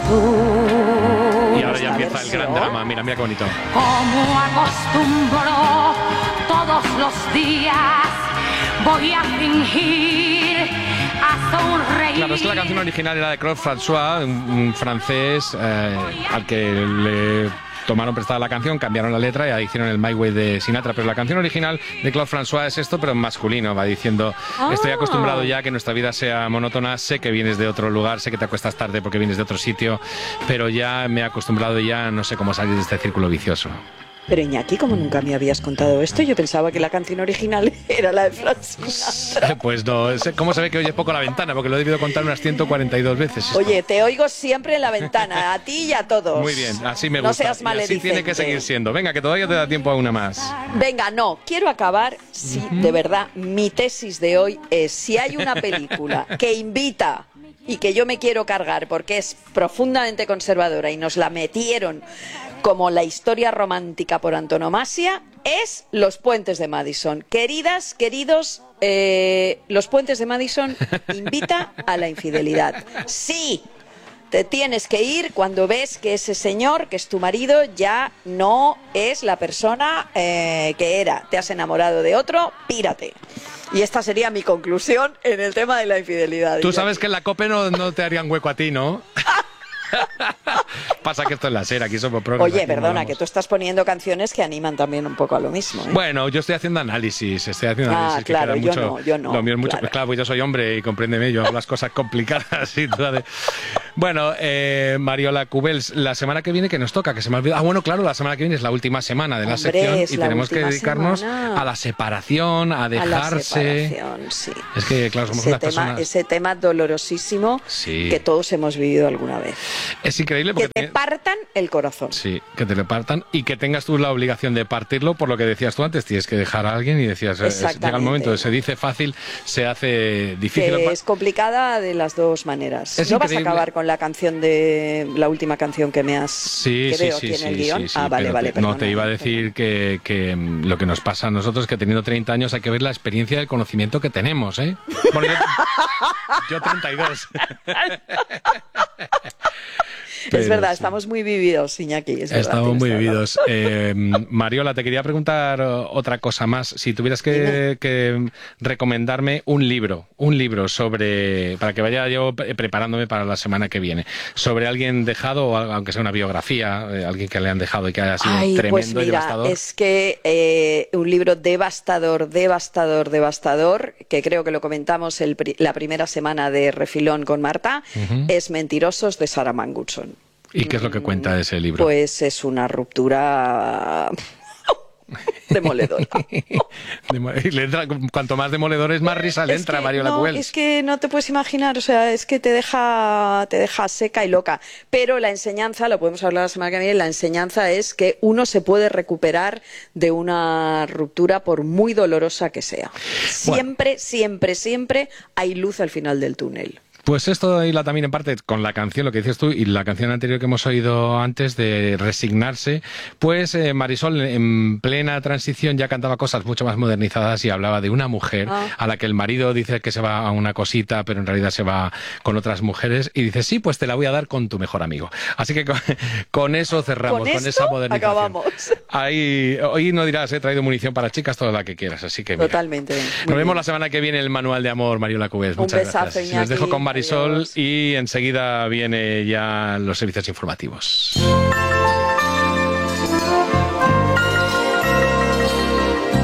Y ahora ya empieza el gran drama. Mira, mira qué bonito. Como acostumbro todos los días, voy a fingir a sonreír. Claro, es que la canción original era de Claude François, un francés al que le tomaron prestada la canción, cambiaron la letra y ahí hicieron el My Way de Sinatra. Pero la canción original de Claude François es esto, pero en masculino. Va diciendo, estoy acostumbrado ya a que nuestra vida sea monótona, sé que vienes de otro lugar, sé que te acuestas tarde porque vienes de otro sitio, pero ya me he acostumbrado y ya no sé cómo salir de este círculo vicioso. Pero Iñaki, como nunca me habías contado esto, yo pensaba que la canción original era la de Frank Sinatra. Pues no, ¿cómo se ve que oyes poco la ventana? Porque lo he debido contar unas 142 veces. Esto. Oye, te oigo siempre en la ventana, a ti y a todos. Muy bien, así me gusta. No seas maledicente. Así tiene que seguir siendo. Venga, que todavía te da tiempo a una más. Venga, no, quiero acabar, sí, de verdad, mi tesis de hoy es, si hay una película que invita y que yo me quiero cargar porque es profundamente conservadora y nos la metieron como la historia romántica por antonomasia, es Los Puentes de Madison. Queridas, queridos, Los Puentes de Madison invita a la infidelidad. Sí, te tienes que ir cuando ves que ese señor, que es tu marido, ya no es la persona que era. Te has enamorado de otro, pírate. Y esta sería mi conclusión en el tema de la infidelidad. Tú sabes que en la COPE no te harían hueco a ti, ¿no? Pasa que esto es la SER, aquí somos progres. Oye, perdona, que tú estás poniendo canciones que animan también un poco a lo mismo, ¿eh? Bueno, yo estoy haciendo análisis. Claro, que queda mucho, yo no. Lo mío es mucho, claro. Pues claro, pues yo soy hombre y compréndeme, yo hago las cosas complicadas. Y toda de... Bueno, Mariola Cubels, la semana que viene que nos toca, que se me ha olvidado. Ah, bueno, claro, la semana que viene es la última semana de la sección y tenemos que dedicarnos a la separación, a dejarse. A la separación, sí. Es que, claro, somos unas personas... Ese tema dolorosísimo que todos hemos vivido alguna vez. Es increíble porque... Que te partan el corazón. Sí, que te lo partan y que tengas tú la obligación de partirlo, por lo que decías tú antes, tienes que dejar a alguien y decías, llega el momento, se dice fácil, se hace difícil. Que es complicada de las dos maneras. Es ¿No increíble. vas a acabar con la canción de la última canción que me has veo aquí en el guión? Vale, no, te iba a decir que lo que nos pasa a nosotros es que teniendo 30 años hay que ver la experiencia y el conocimiento que tenemos, ¿eh? Bueno, yo 32. Es verdad, estamos muy vividos, Iñaki. Estamos muy vividos. Mariola, te quería preguntar otra cosa más. Si tuvieras que recomendarme un libro sobre, para que vaya yo preparándome para la semana que viene, sobre alguien dejado, o aunque sea una biografía, alguien que le han dejado y que haya sido tremendo pues mira, y devastador. Es que un libro devastador, que creo que lo comentamos la primera semana de Refilón con Marta, es Mentirosos, de Sarah Manguson. ¿Y qué es lo que cuenta ese libro? Pues es una ruptura demoledora. Cuanto más demoledores, más risa le entra a Mariola Cubels. Es que no te puedes imaginar, o sea, es que te deja seca y loca. Pero la enseñanza, lo podemos hablar la semana que viene, la enseñanza es que uno se puede recuperar de una ruptura por muy dolorosa que sea. Siempre, siempre, siempre hay luz al final del túnel. Pues esto hila también en parte con la canción, lo que dices tú, y la canción anterior que hemos oído antes de Resignarse, pues Marisol en plena transición ya cantaba cosas mucho más modernizadas y hablaba de una mujer a la que el marido dice que se va a una cosita, pero en realidad se va con otras mujeres, y dice, sí, pues te la voy a dar con tu mejor amigo. Así que con eso cerramos, con esa modernización. Acabamos. Ahí, hoy no dirás, he traído munición para chicas, toda la que quieras, así que mira. Totalmente. Nos vemos la semana que viene en el Manual de Amor, Mariola Cubels. Muchas gracias. Iñaki. Les dejo con Marisol y enseguida viene ya los servicios informativos.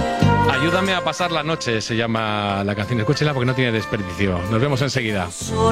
Ayúdame a pasar la noche, se llama la canción. Escúchela porque no tiene desperdicio. Nos vemos enseguida.